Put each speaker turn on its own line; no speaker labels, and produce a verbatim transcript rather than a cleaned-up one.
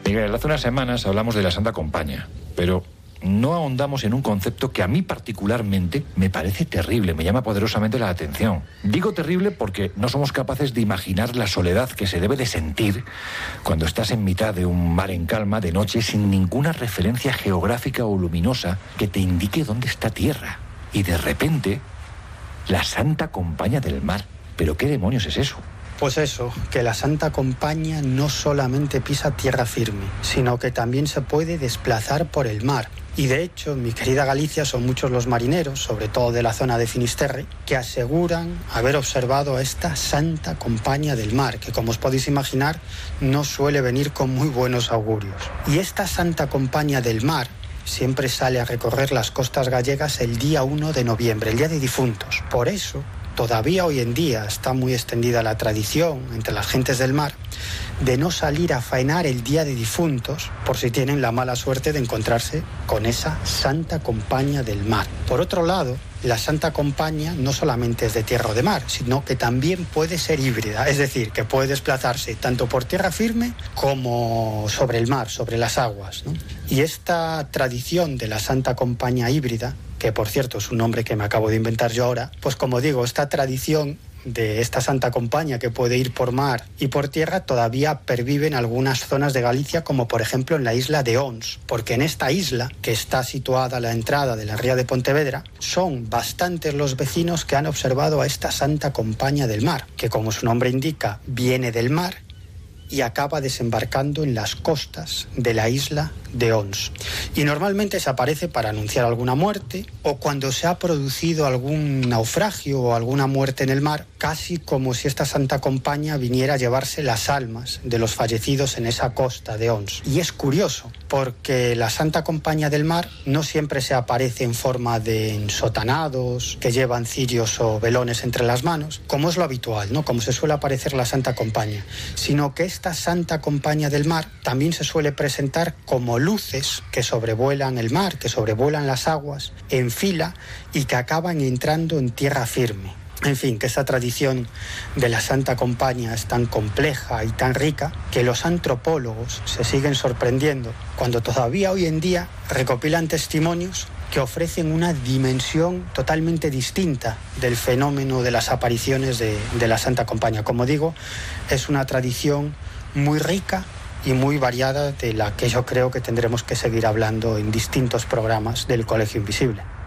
Miguel, hace unas semanas hablamos de la Santa Compaña, pero no ahondamos en un concepto que a mí particularmente me parece terrible, me llama poderosamente la atención. Digo terrible porque no somos capaces de imaginar la soledad que se debe de sentir cuando estás en mitad de un mar en calma de noche sin ninguna referencia geográfica o luminosa que te indique dónde está tierra. Y de repente, la Santa Compaña del mar. ¿Pero qué demonios es eso?
Pues eso, que la Santa Compaña no solamente pisa tierra firme, sino que también se puede desplazar por el mar. Y de hecho, en mi querida Galicia son muchos los marineros, sobre todo de la zona de Finisterre, que aseguran haber observado a esta Santa Compaña del mar, que como os podéis imaginar, no suele venir con muy buenos augurios. Y esta Santa Compaña del mar siempre sale a recorrer las costas gallegas el día uno de noviembre, el Día de Difuntos. Por eso, todavía hoy en día está muy extendida la tradición entre las gentes del mar de no salir a faenar el Día de Difuntos por si tienen la mala suerte de encontrarse con esa Santa Compaña del mar. Por otro lado, la Santa Compaña no solamente es de tierra o de mar, sino que también puede ser híbrida, es decir, que puede desplazarse tanto por tierra firme como sobre el mar, sobre las aguas, ¿no? Y esta tradición de la Santa Compaña híbrida, que por cierto es un nombre que me acabo de inventar yo ahora, pues como digo, esta tradición de esta Santa Compaña que puede ir por mar y por tierra todavía pervive en algunas zonas de Galicia, como por ejemplo en la isla de Ons, porque en esta isla, que está situada a la entrada de la ría de Pontevedra, son bastantes los vecinos que han observado a esta Santa Compaña del mar, que como su nombre indica, viene del mar y acaba desembarcando en las costas de la isla de Ons. Y normalmente se aparece para anunciar alguna muerte o cuando se ha producido algún naufragio o alguna muerte en el mar, casi como si esta Santa Compaña viniera a llevarse las almas de los fallecidos en esa costa de Ons. Y es curioso, porque la Santa Compaña del mar no siempre se aparece en forma de ensotanados que llevan cirios o velones entre las manos, como es lo habitual, ¿no? Como se suele aparecer la Santa Compaña, sino que esta Santa Compaña del mar también se suele presentar como luces que sobrevuelan el mar, que sobrevuelan las aguas en fila y que acaban entrando en tierra firme. En fin, que esta tradición de la Santa Compaña es tan compleja y tan rica que los antropólogos se siguen sorprendiendo cuando todavía hoy en día recopilan testimonios que ofrecen una dimensión totalmente distinta del fenómeno de las apariciones de, de la Santa Compaña. Como digo, es una tradición muy rica y muy variada de la que yo creo que tendremos que seguir hablando en distintos programas del Colegio Invisible.